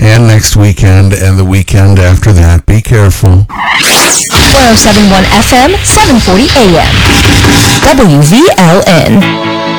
and next weekend and the weekend after that. Be careful. 1071 FM, 740 AM. WVLN.